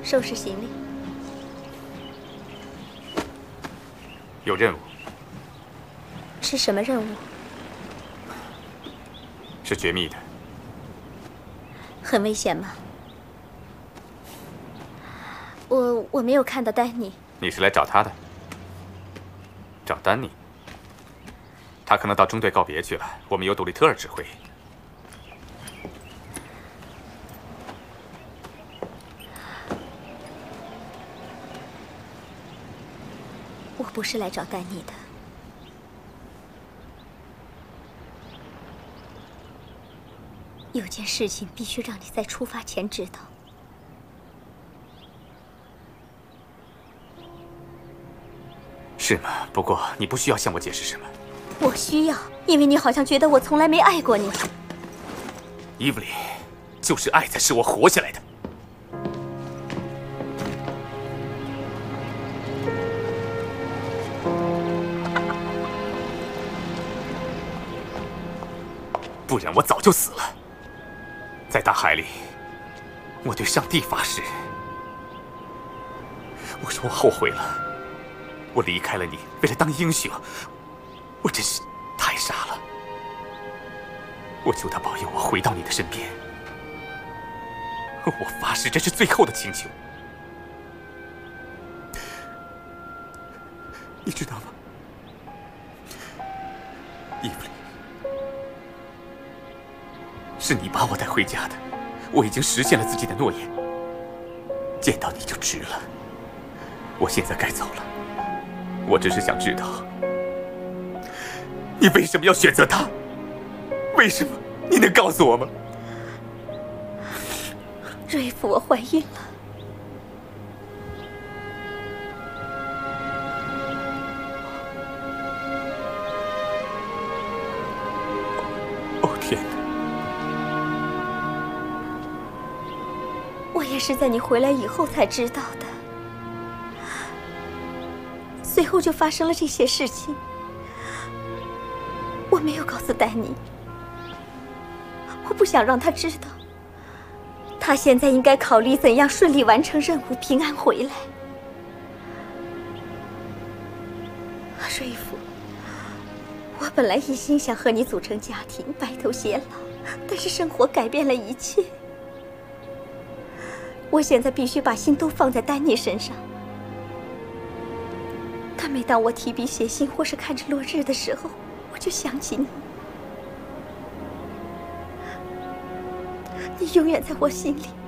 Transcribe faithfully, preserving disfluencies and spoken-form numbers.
收拾行李。 有任务。 是什么任务？ 是绝密的。 很危险吗？我我没有看到丹尼。 你是来找他的？找丹尼？他可能到中队告别去了，我们由杜利特尔指挥。 我不是来找丹尼的。有件事情必须让你在出发前知道。 是吗？不过你不需要向我解释什么。 我需要，因为你好像觉得我从来没爱过你。 伊芙琳，就是爱才使我活下来的。不然我早就死了。在大海里，我对上帝发誓，我说我后悔了。我离开了你，为了当英雄，我真是太傻了。我求他保佑我回到你的身边。我发誓，这是最后的请求。你知道吗，伊芙琳？是你把我带回家的，我已经实现了自己的诺言。见到你就值了。我现在该走了，我只是想知道，你为什么要选择他？为什么？你能告诉我吗？ 瑞夫，我怀孕了。 哦天哪！ 我也是在你回来以后才知道的。随后就发生了这些事情。我没有告诉丹尼，我不想让他知道。他现在应该考虑怎样顺利完成任务，平安回来。瑞夫，我本来一心想和你组成家庭，白头偕老，但是生活改变了一切。我现在必须把心都放在丹尼身上。但每当我提笔写信或是看着落日的时候，我就想起你。你永远在我心里。